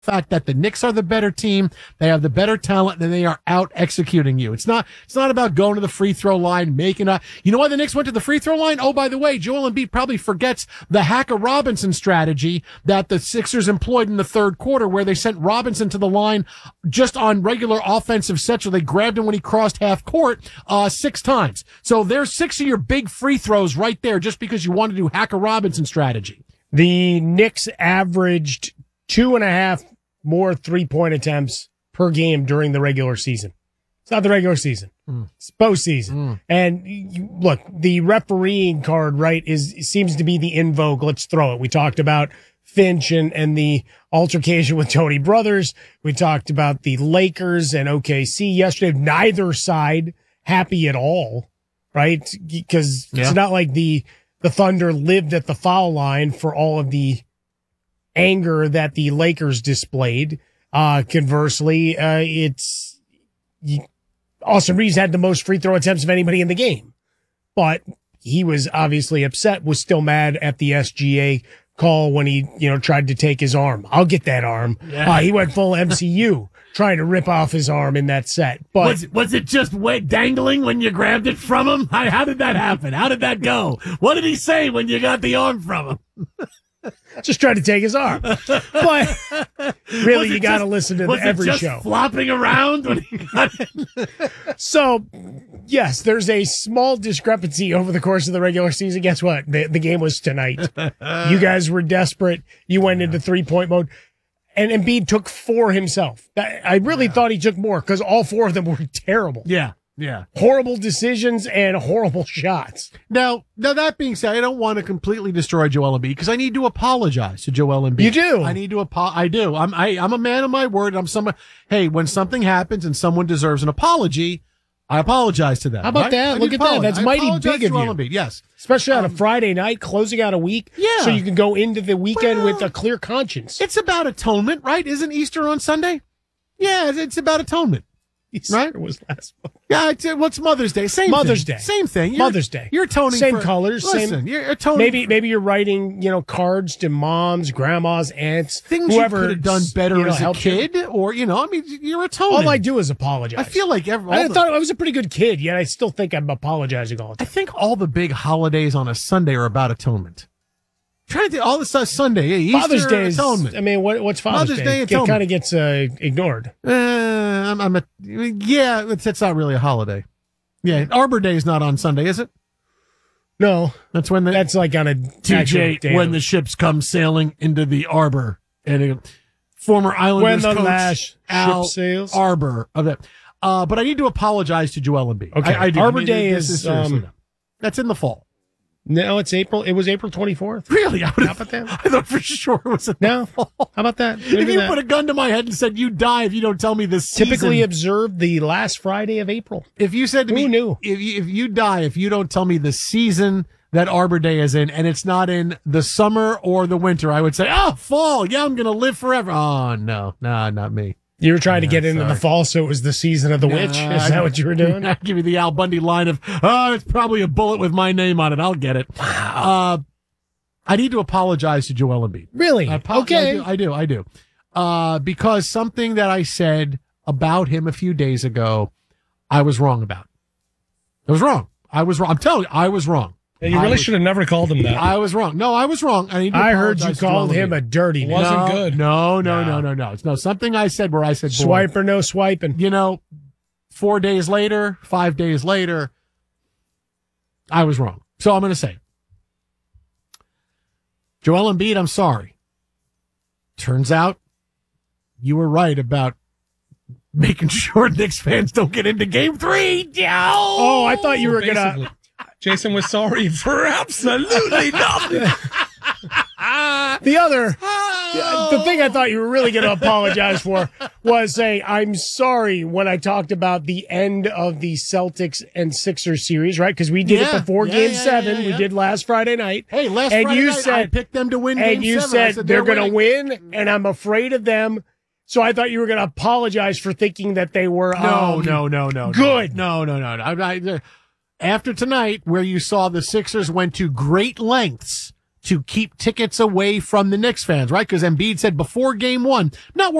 fact that the Knicks are the better team, they have the better talent, and they are out executing you. It's not about going to the free throw line, making a, you know why the Knicks went to the free throw line? Oh, by the way, Joel Embiid probably forgets the Hacker Robinson strategy that the Sixers employed in the third quarter, where they sent Robinson to the line just on regular offensive sets, where they grabbed him when he crossed half court, 6 times. So there's 6 of your big free throws right there just because you want to do Hacker Robinson strategy. The Knicks averaged 2.5 more 3-point attempts per game during the regular season. It's not the regular season. It's postseason. And look, the refereeing card, right, seems to be the in vogue. Let's throw it. We talked about Finch and the altercation with Tony Brothers. We talked about the Lakers and OKC yesterday. Neither side happy at all, right? Because it's not like the Thunder lived at the foul line for all of the anger that the Lakers displayed. Conversely, Austin Reeves had the most free throw attempts of anybody in the game, but he was obviously upset, was still mad at the SGA call when he, tried to take his arm. I'll get that arm. Yeah. He went full MCU trying to rip off his arm in that set. But was it just dangling when you grabbed it from him? How did that happen? How did that go? What did he say when you got the arm from him? Just tried to take his arm. But really, you got to listen to every show. Was it just flopping around when he got it? So, yes, there's a small discrepancy over the course of the regular season. Guess what? The game was tonight. You guys were desperate. You went into 3-point mode. And Embiid took 4 himself. I really thought he took more because all 4 of them were terrible. Yeah. Horrible decisions and horrible shots. Now that being said, I don't want to completely destroy Joel Embiid because I need to apologize to Joel Embiid. You do? I need to I do. I'm a man of my word. Hey, when something happens and someone deserves an apology, I apologize to them. How about that? Look at that. That's mighty big of you. Embiid, yes. Especially on a Friday night, closing out a week. Yeah. So you can go into the weekend with a clear conscience. It's about atonement, right? Isn't Easter on Sunday? Yeah, it's about atonement. Easter right? was last month. Yeah, what's Mother's Day? Mother's Day. Same thing. Mother's Day. You're atoning same for, colors. Listen, you're atoning. Maybe you're writing, cards to moms, grandmas, aunts, things whoever you could have done better as a kid, or you're atoning. All I do is apologize. I feel like I thought I was a pretty good kid, yet I still think I'm apologizing all the time. I think all the big holidays on a Sunday are about atonement. Trying to do all this stuff Sunday, Easter, Father's Day is atonement. I mean, what's Father's Day? It kind of gets ignored. That's not really a holiday. Yeah, Arbor Day is not on Sunday, is it? No, that's like on a TJ when the ships come sailing into the arbor, and former Islanders when the coach last Al ship sails. Arbor of that. But I need to apologize to Joel Embiid. Okay, I do. Arbor Day is that's in the fall. No, it's April. It was April 24th. Really? How about that? I thought for sure it was in the fall. How about that? If you put a gun to my head and said, you die if you don't tell me this season. Typically observed the last Friday of April. If you said to me, who knew? If you die, if you don't tell me the season that Arbor Day is in, and it's not in the summer or the winter, I would say, fall. Yeah, I'm going to live forever. Oh, no, not me. You were trying to get into the fall, so it was the season of the witch? Is that what you were doing? I'd give you the Al Bundy line of, it's probably a bullet with my name on it. I'll get it. Wow. I need to apologize to Joel Embiid. Really? Okay. I do. Because something that I said about him a few days ago, I was wrong about. I was wrong. I'm telling you, I was wrong. You really should have never called him that. I was wrong. No, I was wrong. I heard you called him a dirty man. Wasn't good. No. No, something I said where I said, swipe or no swiping. 4 days later, 5 days later, I was wrong. So I'm going to say, Joel Embiid, I'm sorry. Turns out you were right about making sure Knicks fans don't get into Game 3. Oh, I thought you were going to... Jason was sorry for absolutely nothing. The thing I thought you were really going to apologize for was say, I'm sorry when I talked about the end of the Celtics and Sixers series, right? Because we did it before Game 7. We did last Friday night. Hey, Friday night, I picked them to win Game 7. And you said they're going to win, and I'm afraid of them. So I thought you were going to apologize for thinking that they were No. Good. No. After tonight, where you saw the Sixers went to great lengths to keep tickets away from the Knicks fans, right? Because Embiid said before game one, not